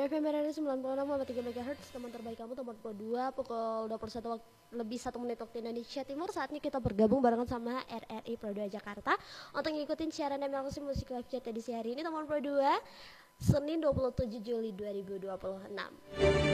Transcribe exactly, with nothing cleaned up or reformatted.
F M R R I sembilan puluh enam koma tiga MHz, teman terbaik kamu, teman pukul dua, pukul dua puluh satu lebih satu menit waktu Indonesia Timur. Saatnya kita bergabung barengan sama R R I Pro dua Jakarta untuk ngikutin siaran M L C Musik Live Chat edisi hari ini, teman Pro dua, Senin dua puluh tujuh Juli dua ribu dua puluh enam.